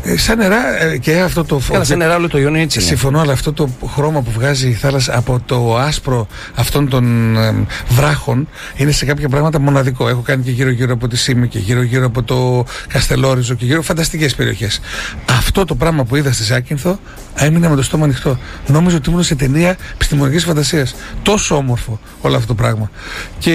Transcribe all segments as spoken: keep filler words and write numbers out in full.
Ε, σαν νερά ε, και αυτό το. Καλά, σαν νερά όλο το Ιόνιο έτσι. Συμφωνώ, αλλά αυτό το χρώμα που βγάζει η θάλασσα από το άσπρο αυτών των ε, βράχων είναι σε κάποια πράγματα μοναδικό. Έχω κάνει και γύρω-γύρω από τη Σύμη και γύρω-γύρω από το Καστελόριζο και γύρω φανταστικές περιοχές. Αυτό το πράγμα που είδα στη Ζάκυνθο έμεινα με το στόμα ανοιχτό. Νόμιζα ότι ήμουν σε ταινία επιστημονικής φαντασίας. Τόσο όμορφο όλο αυτό το πράγμα. Και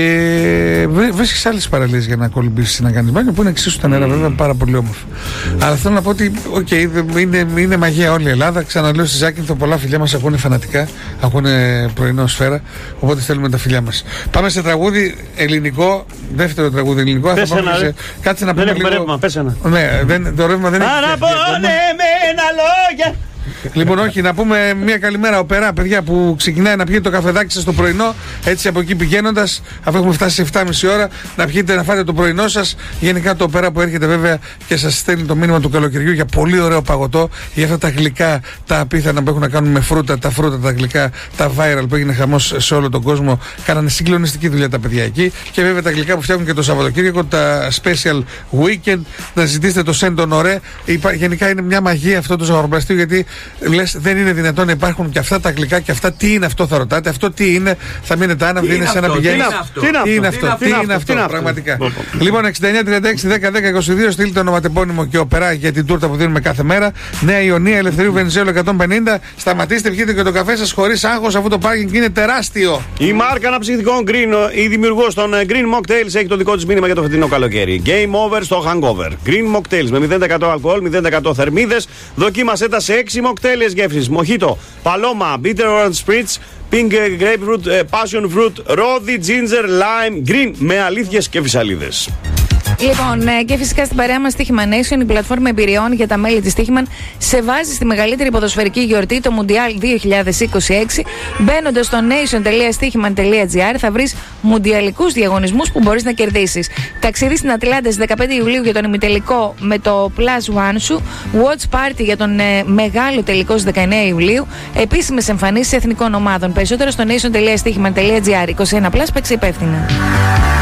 βρίσκεις άλλες παραλίες για να κολυμπήσεις, να κάνεις μπάνιο που είναι εξίσου τα νερά, βέβαια πάρα πολύ όμορφο. Αλλά θέλω να πω ότι okay, είναι, είναι μαγεία όλη η Ελλάδα. Ξαναλέω στη Ζάκυνθο, πολλά φιλιά μας ακούνε φανατικά, ακούνε πρωινό Σφαίρα. Οπότε θέλουμε τα φιλιά μας. Πάμε σε τραγούδι ελληνικό, δεύτερο τραγούδι ελληνικό. Πες ένα, σε... Κάτσε να δεν πούμε λίγο. Ρεύμα, πες ένα. Ναι, δεν, το ρεύμα δεν έχει. Παραπονεμένα λόγια. Λοιπόν, όχι, να πούμε μια καλημέρα οπερά, παιδιά, που ξεκινάει να πιείτε το καφεδάκι σας το πρωινό. Έτσι από εκεί πηγαίνοντας, αφού έχουμε φτάσει σε εφτά και μισή ώρα, να πιείτε να φάτε το πρωινό σας. Γενικά το οπερά που έρχεται βέβαια και σας στέλνει το μήνυμα του καλοκαιριού για πολύ ωραίο παγωτό. Για αυτά τα γλυκά, τα απίθανα που έχουν να κάνουν με φρούτα, τα φρούτα, τα γλυκά, τα viral που έγινε χαμός σε όλο τον κόσμο. Κάνανε συγκλονιστική δουλειά τα παιδιά εκεί. Και βέβαια τα γλυκά που φτιάχνουν και το Σαββατοκύριακο, τα special weekend. Να ζητήσετε το Σέντον Ωρέ. Γενικά είναι μια μαγεία αυτό το ζαχαροπλαστείο, γιατί λες δεν είναι δυνατόν να υπάρχουν και αυτά τα γλυκά και αυτά. Τι είναι αυτό, θα ρωτάτε. Αυτό τι είναι, θα μείνετε άναυδοι, είναι σαν να πηγαίνεις. Τι είναι αυτό, τι είναι αυτό, πραγματικά. Λοιπόν, εξήντα εννιά τριάντα έξι δέκα δέκα είκοσι δύο, στείλτε ονοματεπώνυμο και οπερά για την τούρτα που δίνουμε κάθε μέρα. Νέα Ιωνία, Ελευθερίου Βενιζέλου εκατόν πενήντα. Σταματήστε, πιείτε και το καφέ σας χωρίς άγχος, αφού το πάρκινγκ είναι τεράστιο. Η μάρκα αναψυκτικών Green, η δημιουργός των Green Mocktails, έχει το δικό της μήνυμα για το φετινό καλοκαίρι. Game over στο hangover. Green Mocktails με μηδέν τοις εκατό αλκοόλ, μηδέν τοις εκατό θερμίδες. Δοκίμασέ τα σε έξι mocktails γεύσεις. Μοχίτο, Παλώμα, Bitter Orange Spritz, Pink Grapefruit, Passion Fruit, Rosy Ginger, Lime, Green, με αλήθειες και φυσαλίδες. Λοιπόν, και φυσικά στην παρέα μας Στοίχημαν Nation, η πλατφόρμα εμπειριών για τα μέλη της Στοίχημαν, σε βάζει στη μεγαλύτερη ποδοσφαιρική γιορτή, το Μουντιάλ δύο χιλιάδες είκοσι έξι. Μπαίνοντας στο nation τελεία στοίχημαν τελεία gr θα βρεις μουντιαλικούς διαγωνισμούς που μπορείς να κερδίσεις. Ταξίδι στην Ατλάντα στις δεκαπέντε Ιουλίου για τον ημιτελικό με το Plus One σου. Watch Party για τον ε, μεγάλο τελικό στις δεκαεννέα Ιουλίου. Επίσημες εμφανίσεις εθνικών ομάδων. Περισσότερο στο nation τελεία στοίχημαν τελεία gr. είκοσι ένα συν, παίξε υπεύθυνα.